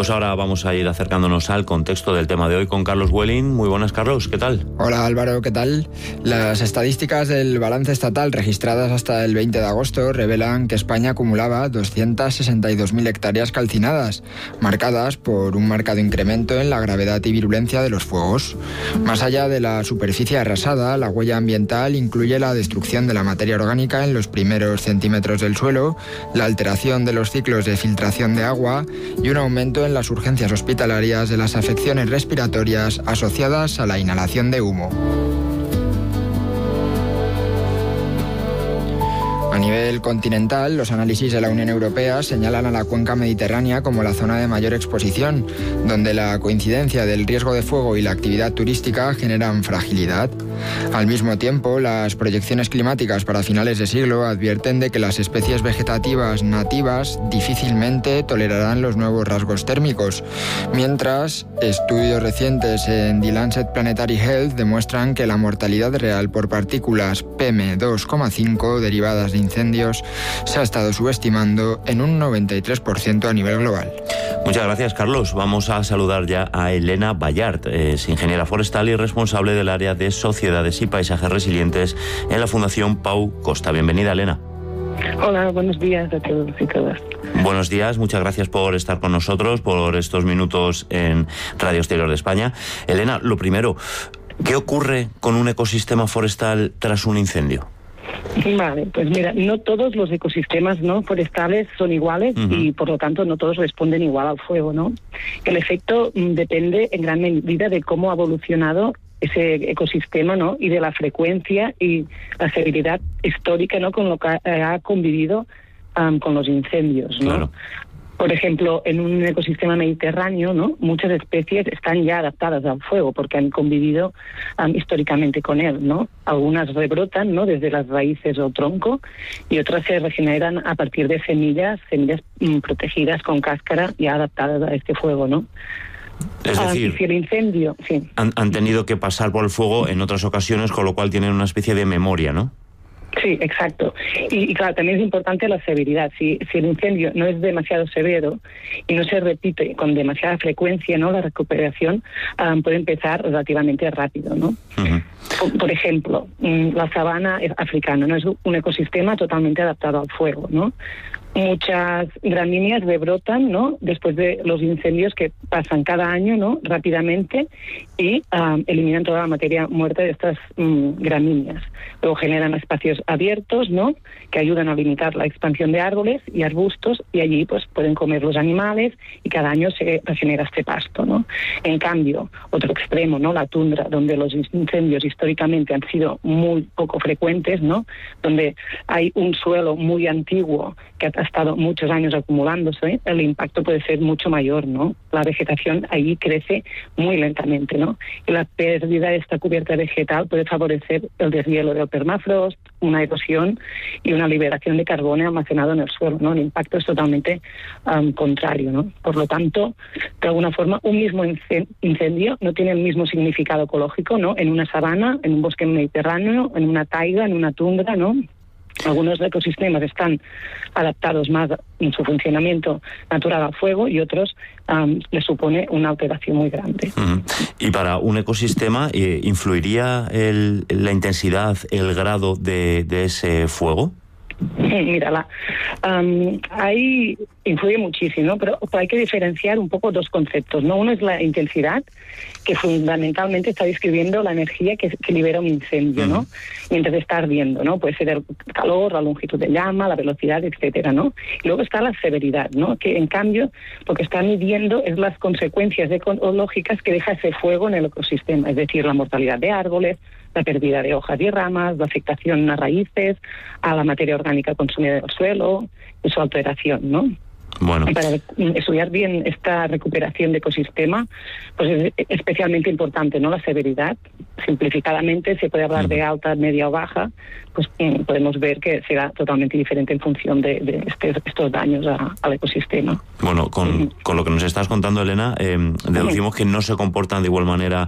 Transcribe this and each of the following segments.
Pues ahora vamos a ir acercándonos al contexto del tema de hoy con Carlos Welling. Muy buenas, Carlos, ¿qué tal? Hola Álvaro, ¿qué tal? Las estadísticas del balance estatal registradas hasta el 20 de agosto revelan que España acumulaba 262.000 hectáreas calcinadas, marcadas por un marcado incremento en la gravedad y virulencia de los fuegos. Más allá de la superficie arrasada, la huella ambiental incluye la destrucción de la materia orgánica en los primeros centímetros del suelo, la alteración de los ciclos de filtración de agua y un aumento en las urgencias hospitalarias de las afecciones respiratorias asociadas a la inhalación de humo. A nivel continental, los análisis de la Unión Europea señalan a la cuenca mediterránea como la zona de mayor exposición, donde la coincidencia del riesgo de fuego y la actividad turística generan fragilidad. Al mismo tiempo, las proyecciones climáticas para finales de siglo advierten de que las especies vegetativas nativas difícilmente tolerarán los nuevos rasgos térmicos, mientras estudios recientes en The Lancet Planetary Health demuestran que la mortalidad real por partículas PM2,5 derivadas de incendios se ha estado subestimando en un 93% a nivel global. Muchas gracias, Carlos. Vamos a saludar ya a Elena Ballart, es ingeniera forestal y responsable del área de sociedades y paisajes resilientes en la Fundación Pau Costa. Bienvenida, Elena. Hola, buenos días a todos y todas. Buenos días, muchas gracias por estar con nosotros, por estos minutos en Radio Exterior de España. Elena, lo primero, ¿qué ocurre con un ecosistema forestal tras un incendio? Vale, pues mira, no todos los ecosistemas forestales son iguales y por lo tanto no todos responden igual al fuego, ¿no? El efecto depende en gran medida de cómo ha evolucionado ese ecosistema, ¿no? Y de la frecuencia y la severidad histórica, ¿no? Con lo que ha convivido con los incendios, ¿no? Claro. Por ejemplo, en un ecosistema mediterráneo, ¿no? Muchas especies están ya adaptadas al fuego porque han convivido históricamente con él, ¿no? Algunas rebrotan, ¿no? Desde las raíces o tronco y otras se regeneran a partir de semillas protegidas con cáscara ya adaptadas a este fuego, ¿no? Es decir, si el incendio, sí. han tenido que pasar por el fuego en otras ocasiones, con lo cual tienen una especie de memoria, ¿no? Sí, exacto. Y claro, también es importante la severidad. Si el incendio no es demasiado severo y no se repite con demasiada frecuencia, ¿no? La recuperación puede empezar relativamente rápido, ¿no? Por ejemplo, la sabana africana no es un ecosistema totalmente adaptado al fuego, ¿no? Muchas gramíneas rebrotan, ¿no? Después de los incendios que pasan cada año, ¿no? Rápidamente y eliminan toda la materia muerta de estas gramíneas. Luego generan espacios abiertos, ¿no? Que ayudan a limitar la expansión de árboles y arbustos y allí pues pueden comer los animales y cada año se regenera este pasto, ¿no? En cambio, otro extremo, ¿no? La tundra, donde los incendios históricamente han sido muy poco frecuentes, ¿no? Donde hay un suelo muy antiguo que ha estado muchos años acumulándose, el impacto puede ser mucho mayor, ¿no? La vegetación allí crece muy lentamente, ¿no? Y la pérdida de esta cubierta vegetal puede favorecer el deshielo del permafrost, una erosión y una liberación de carbono almacenado en el suelo, ¿no? El impacto es totalmente contrario, ¿no? Por lo tanto, de alguna forma, un mismo incendio no tiene el mismo significado ecológico, ¿no? En una sabana, en un bosque mediterráneo, en una taiga, en una tundra, ¿no? Algunos ecosistemas están adaptados más en su funcionamiento natural al fuego y otros les supone una alteración muy grande. Y para un ecosistema, ¿influiría la intensidad, el grado de ese fuego? Mírala, ahí influye muchísimo, pero hay que diferenciar un poco dos conceptos, ¿no? Uno es la intensidad, que fundamentalmente está describiendo la energía que libera un incendio, ¿no? Mientras está ardiendo, ¿no? Puede ser el calor, la longitud de llama, la velocidad, etcétera, ¿no? Y luego está la severidad, ¿no? Que en cambio lo que está midiendo es las consecuencias ecológicas que deja ese fuego en el ecosistema, es decir, la mortalidad de árboles, la pérdida de hojas y ramas, la afectación a raíces, a la materia orgánica consumida del suelo y su alteración, ¿no? Bueno. Para estudiar bien esta recuperación de ecosistema, pues es especialmente importante, ¿no? La severidad. Simplificadamente se puede hablar de alta, media o baja, pues podemos ver que será totalmente diferente en función de estos daños al ecosistema. Bueno, con lo que nos estás contando, Elena, deducimos que no se comportan de igual manera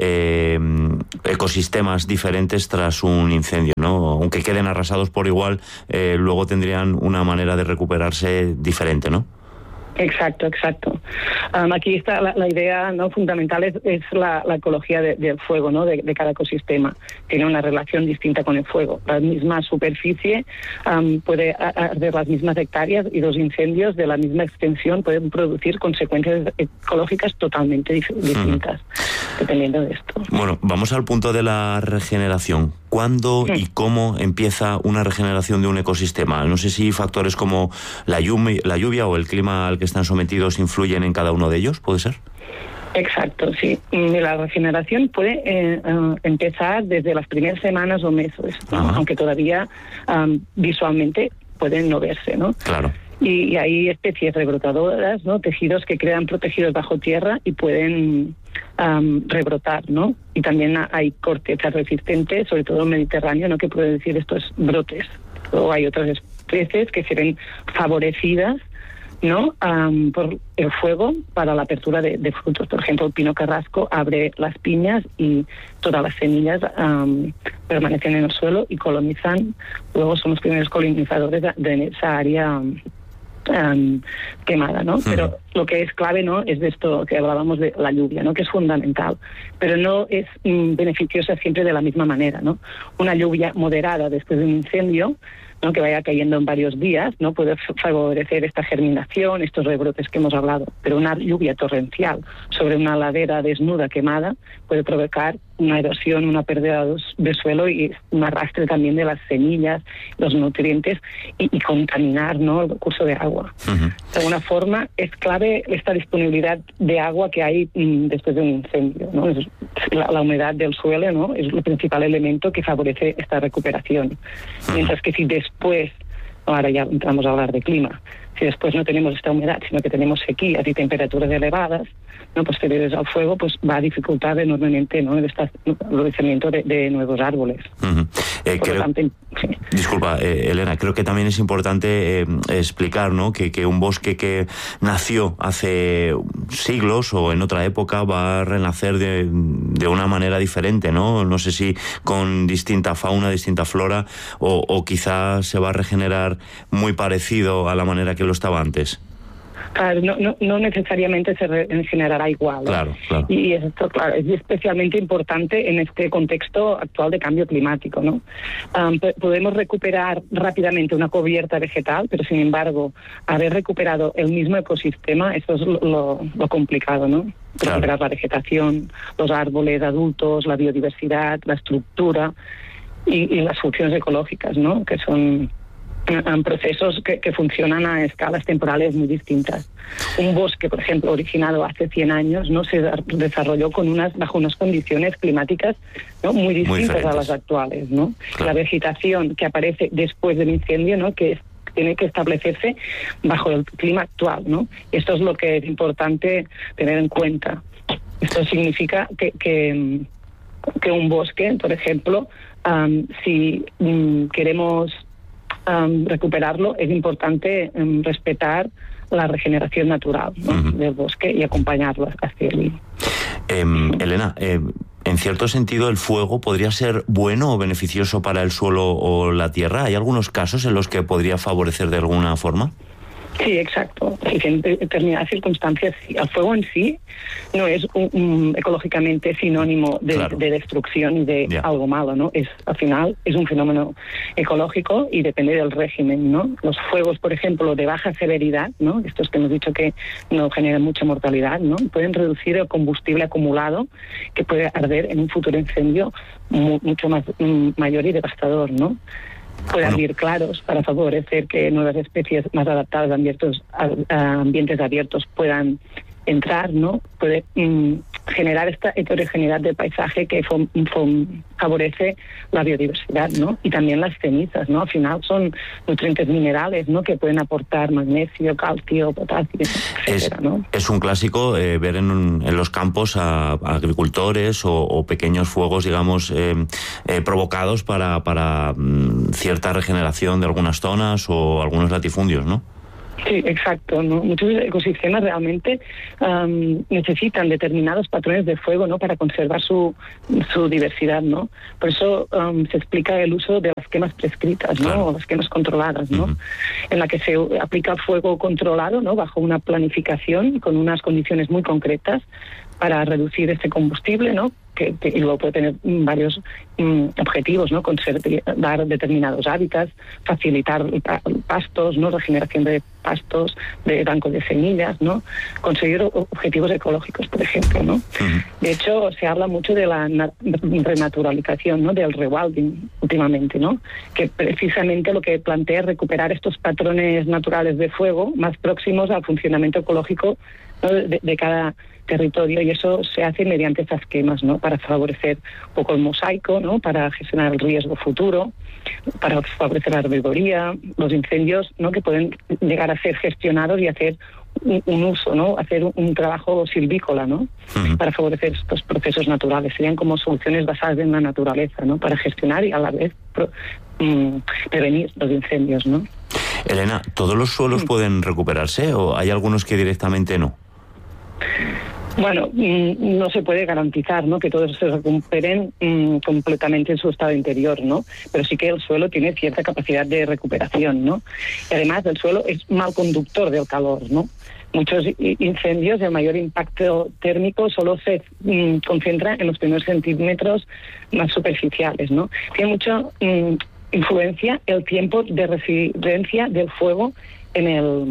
ecosistemas diferentes tras un incendio, ¿no? Aunque queden arrasados por igual, luego tendrían una manera de recuperarse diferente, ¿no? Exacto. Aquí está la idea, ¿no?, fundamental es la ecología del fuego, ¿no?, de cada ecosistema. Tiene una relación distinta con el fuego. La misma superficie puede arder las mismas hectáreas, y los incendios de la misma extensión pueden producir consecuencias ecológicas totalmente distintas, dependiendo de esto. Bueno, vamos al punto de la regeneración. ¿Cuándo y cómo empieza una regeneración de un ecosistema? No sé si factores como la lluvia o el clima al que están sometidos influyen en cada uno de ellos, ¿puede ser? Exacto, sí. La regeneración puede empezar desde las primeras semanas o meses, ¿no? Aunque todavía visualmente pueden no verse, ¿no? Claro. Y hay especies rebrotadoras, ¿no?, tejidos que quedan protegidos bajo tierra y pueden rebrotar, ¿no? Y también hay cortezas resistentes, sobre todo en el Mediterráneo, ¿no?, que pueden decir estos brotes. Luego hay otras especies que se ven favorecidas, ¿no?, por el fuego para la apertura de frutos. Por ejemplo, el pino carrasco abre las piñas y todas las semillas permanecen en el suelo y colonizan. Luego son los primeros colonizadores de esa área quemada, ¿no? Pero lo que es clave, ¿no?, es de esto que hablábamos de la lluvia, ¿no?, que es fundamental, pero no es beneficiosa siempre de la misma manera, ¿no? Una lluvia moderada después de un incendio, ¿no?, que vaya cayendo en varios días, ¿no?, puede favorecer esta germinación, estos rebrotes que hemos hablado. Pero una lluvia torrencial sobre una ladera desnuda quemada puede provocar una erosión, una pérdida de suelo y un arrastre también de las semillas, los nutrientes y contaminar, ¿no?, el curso de agua. De alguna forma es clave esta disponibilidad de agua que hay después de un incendio, ¿no? La humedad del suelo, ¿no?, es el principal elemento que favorece esta recuperación. Mientras que si después, ahora ya entramos a hablar de clima, si después no tenemos esta humedad, sino que tenemos sequías y temperaturas elevadas, no posteriores al fuego, pues va a dificultar enormemente, ¿no?, el florecimiento de nuevos árboles. Disculpa, Elena, creo que también es importante explicar, ¿no?, que un bosque que nació hace siglos o en otra época va a renacer de una manera diferente, ¿no? No sé si con distinta fauna, distinta flora, o quizás se va a regenerar muy parecido a la manera que lo estaba antes. Claro, no necesariamente se regenerará igual, ¿eh? Claro. Y esto, claro, es especialmente importante en este contexto actual de cambio climático, ¿no? Podemos recuperar rápidamente una cubierta vegetal, pero sin embargo, haber recuperado el mismo ecosistema, eso es lo complicado, ¿no? Claro. Recuperar la vegetación, los árboles adultos, la biodiversidad, la estructura y las funciones ecológicas, ¿no?, que son procesos que funcionan a escalas temporales muy distintas. Un bosque, por ejemplo, originado hace 100 años, no se desarrolló bajo unas condiciones climáticas, ¿no?, muy distintas a las actuales, ¿no? Claro. La vegetación que aparece después del incendio, ¿no?, que tiene que establecerse bajo el clima actual, ¿no? Esto es lo que es importante tener en cuenta. Esto significa que un bosque, por ejemplo, si queremos recuperarlo, es importante respetar la regeneración natural, ¿no?, del bosque y acompañarlo hacia allí. Elena, en cierto sentido, ¿el fuego podría ser bueno o beneficioso para el suelo o la tierra? ¿Hay algunos casos en los que podría favorecer de alguna forma? Sí, exacto. En determinadas circunstancias, sí. El fuego en sí no es ecológicamente sinónimo de destrucción y de algo malo, ¿no? Al final es un fenómeno ecológico y depende del régimen, ¿no? Los fuegos, por ejemplo, de baja severidad, ¿no?, estos que hemos dicho que no generan mucha mortalidad, ¿no?, pueden reducir el combustible acumulado que puede arder en un futuro incendio mucho más mayor y devastador, ¿no? Puede abrir claros para favorecer que nuevas especies más adaptadas a ambientes abiertos puedan entrar, ¿no? Puede generar esta heterogeneidad de paisaje que favorece la biodiversidad, ¿no? Y también las cenizas, ¿no? Al final son nutrientes minerales, ¿no?, que pueden aportar magnesio, calcio, potasio, etcétera, ¿no? Es un clásico ver en los campos a agricultores o pequeños fuegos, digamos, provocados para cierta regeneración de algunas zonas o algunos latifundios, ¿no? Sí, exacto, ¿no? Muchos ecosistemas realmente necesitan determinados patrones de fuego, ¿no?, para conservar su diversidad, ¿no? Por eso se explica el uso de las quemas prescritas, ¿no? Claro. O las quemas controladas, ¿no? En la que se aplica fuego controlado, ¿no?, bajo una planificación con unas condiciones muy concretas para reducir este combustible, ¿no?, y luego puede tener varios objetivos, ¿no?, conservar determinados hábitats, facilitar pastos, ¿no?, regeneración de pastos, de bancos de semillas, ¿no?, conseguir objetivos ecológicos, por ejemplo, ¿no? De hecho, se habla mucho de la renaturalización, ¿no?, del rewilding últimamente, ¿no?, que precisamente lo que plantea es recuperar estos patrones naturales de fuego más próximos al funcionamiento ecológico, ¿no?, de cada territorio, y eso se hace mediante estas quemas, ¿no?, para favorecer un poco el mosaico, ¿no?, para gestionar el riesgo futuro, para favorecer la herbivoría, los incendios, ¿no?, que pueden llegar a ser gestionados y hacer un uso, ¿no?, hacer un trabajo silvícola, ¿no?, para favorecer estos procesos naturales. Serían como soluciones basadas en la naturaleza, ¿no?, para gestionar y a la vez prevenir los incendios, ¿no? Elena, ¿todos los suelos pueden recuperarse o hay algunos que directamente no? Bueno, no se puede garantizar, ¿no?, que todos se recuperen completamente en su estado interior, ¿no? Pero sí que el suelo tiene cierta capacidad de recuperación, ¿no? Y además el suelo es mal conductor del calor, ¿no? Muchos incendios de mayor impacto térmico solo se concentran en los primeros centímetros más superficiales, ¿no? Tiene mucha influencia el tiempo de residencia del fuego en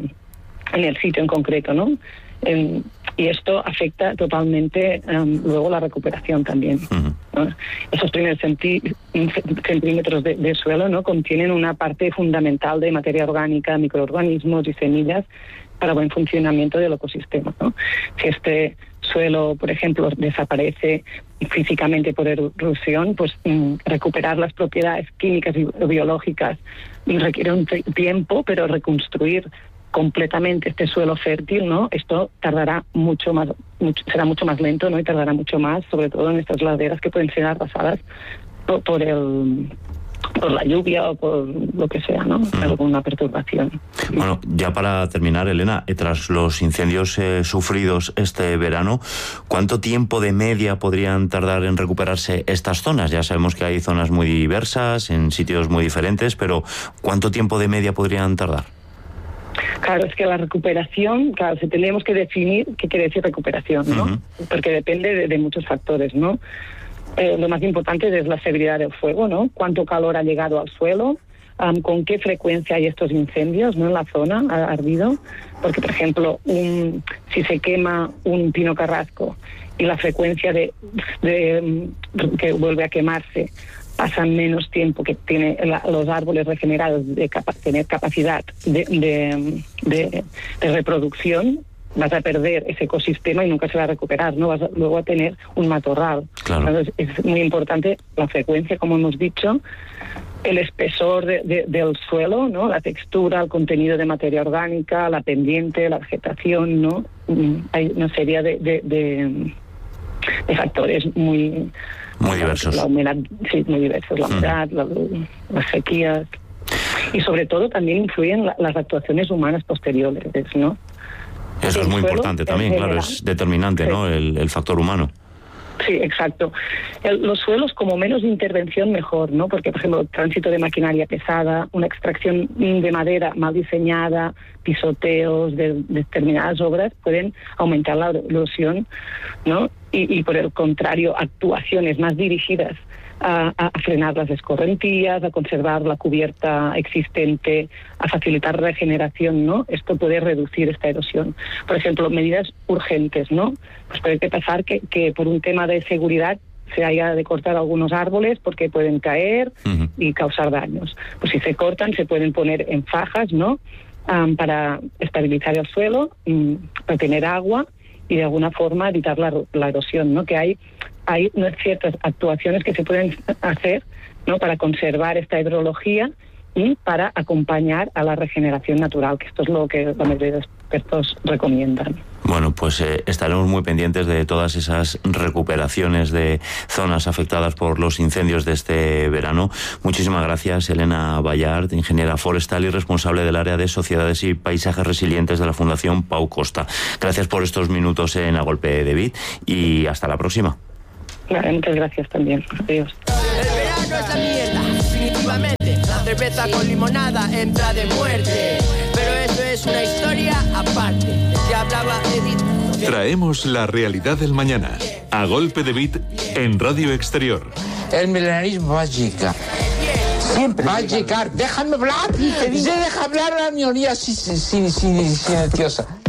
el sitio en concreto, ¿no? Y esto afecta totalmente luego la recuperación también, ¿no? Esos primeros centímetros de suelo, ¿no?, contienen una parte fundamental de materia orgánica, microorganismos y semillas para buen funcionamiento del ecosistema, ¿no? Si este suelo, por ejemplo, desaparece físicamente por erosión, pues recuperar las propiedades químicas y biológicas requiere un tiempo, pero reconstruir completamente este suelo fértil, ¿no?, esto tardará será mucho más lento, ¿no?, y tardará mucho más, sobre todo en estas laderas que pueden ser arrasadas por la lluvia o por lo que sea, ¿no?, alguna perturbación. Bueno, ya para terminar, Elena, tras los incendios sufridos este verano, ¿cuánto tiempo de media podrían tardar en recuperarse estas zonas? Ya sabemos que hay zonas muy diversas, en sitios muy diferentes, pero ¿cuánto tiempo de media podrían tardar? Claro, es que la recuperación, claro, tendríamos que definir qué quiere decir recuperación, ¿no? Porque depende de muchos factores, ¿no? Lo más importante es la severidad del fuego, ¿no? Cuánto calor ha llegado al suelo, con qué frecuencia hay estos incendios, ¿no?, en la zona ardido. Porque, por ejemplo, si se quema un pino carrasco y la frecuencia de que vuelve a quemarse pasan menos tiempo que tiene los árboles regenerados de tener capacidad de reproducción, vas a perder ese ecosistema y nunca se va a recuperar, ¿no? Vas luego a tener un matorral. Claro. Entonces, es muy importante la frecuencia, como hemos dicho, el espesor del suelo, ¿no?, la textura, el contenido de materia orgánica, la pendiente, la vegetación, ¿no? Hay una serie de factores muy diversos. La humedad, sí, muy diversos. La humedad, las sequías. Y sobre todo también influyen las actuaciones humanas posteriores, ¿no? Eso es muy importante también, claro, es determinante, sí, ¿no?, el factor humano. Sí, exacto. Los suelos, como menos intervención, mejor, ¿no? Porque, por ejemplo, tránsito de maquinaria pesada, una extracción de madera mal diseñada, pisoteos de determinadas obras pueden aumentar la erosión, ¿no? Y por el contrario, actuaciones más dirigidas a frenar las escorrentías, a conservar la cubierta existente, a facilitar regeneración, ¿no? Esto puede reducir esta erosión. Por ejemplo, medidas urgentes, ¿no? Pues puede pasar que por un tema de seguridad se haya de cortar algunos árboles porque pueden caer y causar daños. Pues si se cortan, se pueden poner en fajas, ¿no? Para estabilizar el suelo, retener agua y de alguna forma evitar la erosión, ¿no? Que hay ciertas actuaciones que se pueden hacer, ¿no?, para conservar esta hidrología y para acompañar a la regeneración natural, que esto es lo que la mayoría de expertos recomiendan. Bueno, pues estaremos muy pendientes de todas esas recuperaciones de zonas afectadas por los incendios de este verano. Muchísimas gracias, Elena Ballart, ingeniera forestal y responsable del área de Sociedades y Paisajes Resilientes de la Fundación Pau Costa. Gracias por estos minutos en A Golpe de Beat y hasta la próxima. Vale, muchas gracias también. Adiós. El verano es la mierda, definitivamente. La cerveza con limonada entra de muerte. Pero eso es una historia aparte. Ya hablaba Edith. Traemos la realidad del mañana. A Golpe de Beat en Radio Exterior. El milenarismo va a llegar. Siempre va a llegar. Déjame hablar. Se deja hablar a la minoría silenciosa.